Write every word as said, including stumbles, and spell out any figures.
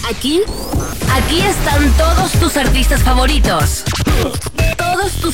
Aquí, aquí están todos tus artistas favoritos. Todos tus